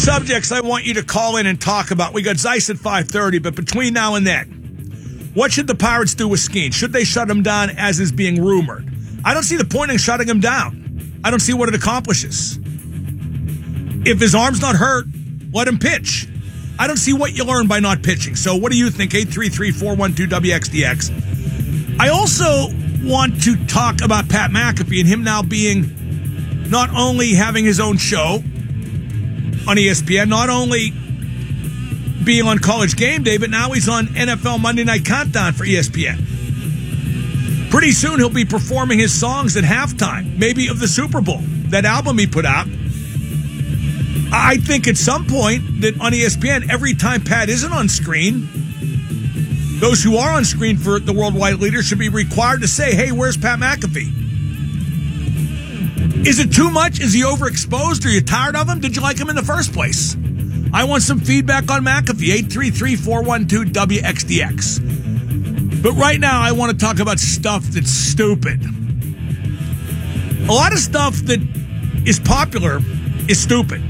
Subjects I want you to call in and talk about. We got Zeiss at 5:30, but between now and then, what should the Pirates do with Skeen? Should they shut him down as is being rumored? I don't see the point in shutting him down. I don't see what it accomplishes. If his arm's not hurt, let him pitch. I don't see what you learn by not pitching. So what do you think? 833-412-WXDX. I also want to talk about Pat McAfee and him now being not only having his own show on ESPN, not only being on College Game Day, but now he's on NFL Monday Night Countdown for ESPN. Pretty soon he'll be performing his songs at halftime, maybe of the Super Bowl, that album he put out. I think at some point that on ESPN, every time Pat isn't on screen, those who are on screen for the worldwide leader should be required to say, hey, where's Pat McAfee? Is it too much? Is he overexposed? Are you tired of him? Did you like him in the first place? I want some feedback on McAfee. 833-412-WXDX. But right now, I want to talk about stuff that's stupid. A lot of stuff that is popular is stupid.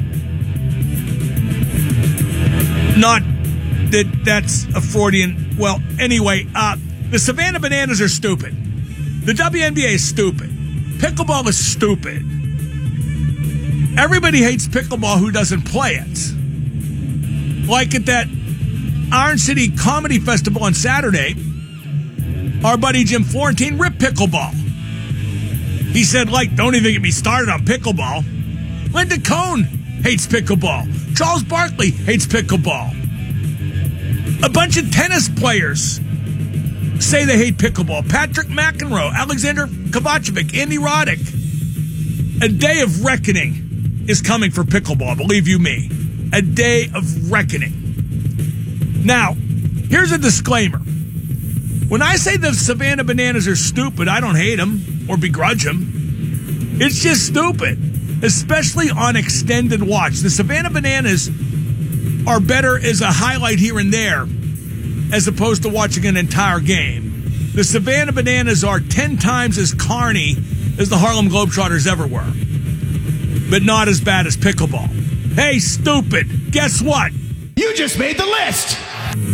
Not that that's a Freudian. Well, anyway, the Savannah Bananas are stupid. The WNBA is stupid. Pickleball is stupid. Everybody hates pickleball who doesn't play it. Like at that Iron City Comedy Festival on Saturday, our buddy Jim Florentine ripped pickleball. He said, don't even get me started on pickleball. Linda Cohn hates pickleball. Charles Barkley hates pickleball. A bunch of tennis players say they hate pickleball. Patrick McEnroe, Alexander Kovacevic, Andy Roddick. A day of reckoning is coming for pickleball, believe you me. A day of reckoning. Now, here's a disclaimer. When I say the Savannah Bananas are stupid, I don't hate them or begrudge them. It's just stupid, especially on extended watch. The Savannah Bananas are better as a highlight here and there as opposed to watching an entire game. The Savannah Bananas are 10 times as carny as the Harlem Globetrotters ever were, but not as bad as pickleball. Hey, stupid, guess what? You just made the list!